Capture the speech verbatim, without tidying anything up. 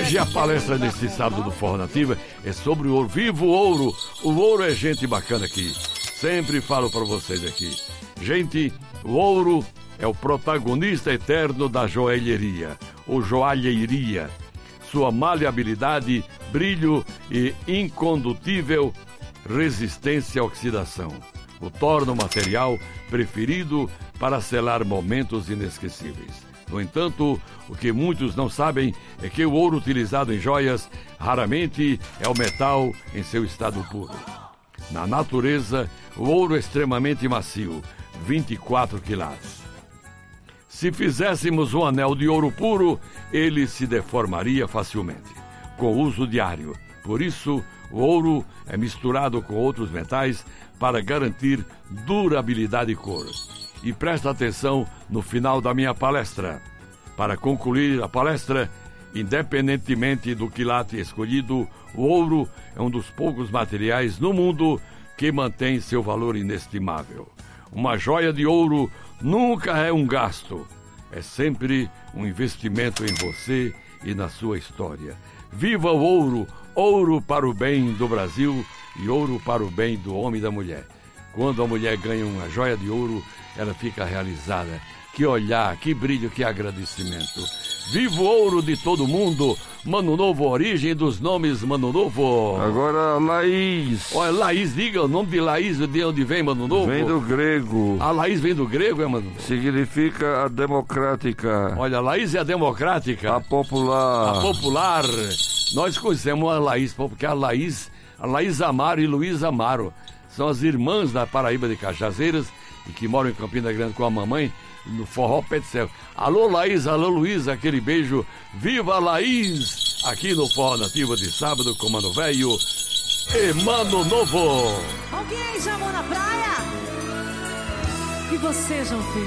Hoje a palestra deste sábado do Forró Nativa é sobre o ouro. Viva o ouro! O ouro é gente bacana aqui. Sempre falo para vocês aqui. Gente, o ouro é o protagonista eterno da joalheria, ou joalheria. Sua maleabilidade, brilho e incondutível resistência à oxidação o torna o material preferido para selar momentos inesquecíveis. No entanto, o que muitos não sabem é que o ouro utilizado em joias raramente é o metal em seu estado puro. Na natureza, o ouro é extremamente macio, vinte e quatro quilates. Se fizéssemos um anel de ouro puro, ele se deformaria facilmente, com o uso diário. Por isso, o ouro é misturado com outros metais para garantir durabilidade e cor. E presta atenção no final da minha palestra. Para concluir a palestra, independentemente do quilate escolhido, o ouro é um dos poucos materiais no mundo que mantém seu valor inestimável. Uma joia de ouro nunca é um gasto, é sempre um investimento em você e na sua história. Viva o ouro! Ouro para o bem do Brasil e ouro para o bem do homem e da mulher. Quando a mulher ganha uma joia de ouro, ela fica realizada. Que olhar, que brilho, que agradecimento. Viva o ouro de todo mundo! Mano Novo, origem dos nomes Mano Novo. Agora, Laís. Olha, Laís, diga o nome de Laís, de onde vem Mano Novo? Vem do grego. A Laís vem do grego, é, Mano Novo? Significa a democrática. Olha, Laís é a democrática. A popular. A popular. Nós conhecemos a Laís, porque a Laís, a Laís Amaro e Luiz Amaro são as irmãs da Paraíba de Cajazeiras e que moram em Campina Grande com a mamãe no Forró Pé de Céu. Alô Laís, alô Luiz, aquele beijo. Viva Laís! Aqui no Forró Nativa de sábado com Mano Velho e Mano Novo. Alguém chamou na praia? E você, João Filho?